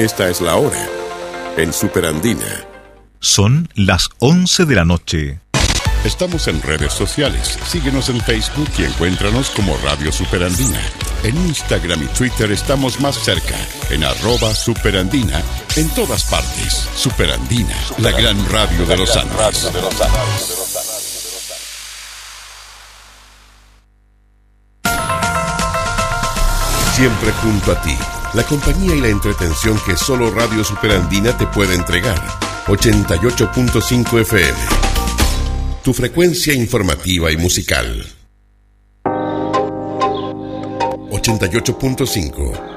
Esta es la hora en Superandina. Son las 11 de la noche. Estamos en redes sociales. Síguenos en Facebook y encuéntranos como Radio Superandina. En Instagram y Twitter estamos más cerca, en @Superandina. En todas partes, Superandina, la gran radio de los Andes. Siempre junto a ti, la compañía y la entretención que solo Radio Superandina te puede entregar. 88.5 FM. Tu frecuencia informativa y musical. 88.5